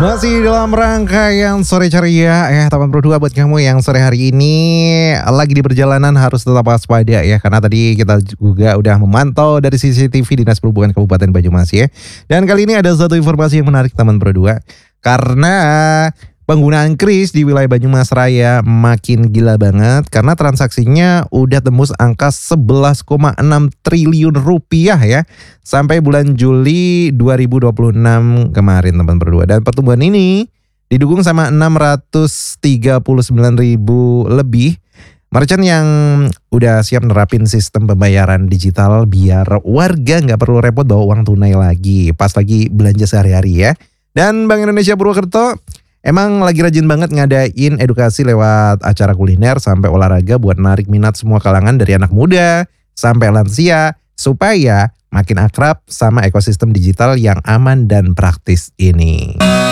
Masih dalam rangkaian sore ceria Taman Pro 2 buat kamu yang sore hari ini lagi di perjalanan harus tetap waspada ya. Karena tadi kita juga udah memantau dari CCTV Dinas Perhubungan Kabupaten Banyumas ya. Dan kali ini ada satu informasi yang menarik Taman Pro 2. Karena penggunaan kris di wilayah Banyumas Raya makin gila banget. Karena transaksinya udah tembus angka 11,6 triliun rupiah ya. Sampai bulan Juli 2026 kemarin teman berdua. Dan pertumbuhan ini didukung sama 639 ribu lebih merchant yang udah siap nerapin sistem pembayaran digital biar warga nggak perlu repot bawa uang tunai lagi pas lagi belanja sehari-hari ya. Dan Bank Indonesia Purwokerto emang lagi rajin banget ngadain edukasi lewat acara kuliner sampai olahraga buat narik minat semua kalangan dari anak muda sampai lansia supaya makin akrab sama ekosistem digital yang aman dan praktis ini.